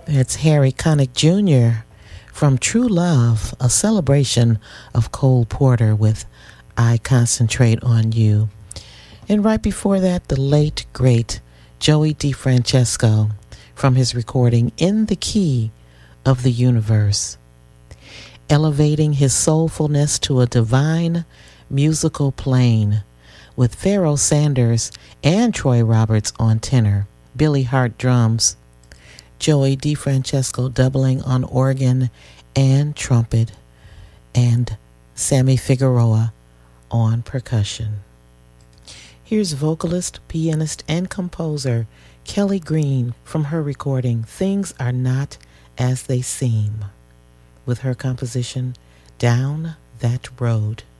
It's Harry Connick Jr. from True Love, a celebration of Cole Porter with I Concentrate on You. And right before that, the late, great Joey DeFrancesco from his recording In the Key of the Universe, elevating his soulfulness to a divine musical plane with Pharoah Sanders and Troy Roberts on tenor, Billy Hart drums, Joey DeFrancesco doubling on organ and trumpet, and Sammy Figueroa on percussion. Here's vocalist, pianist, and composer Kelly Green from her recording Things Are Not As They Seem, with her composition Down That Road.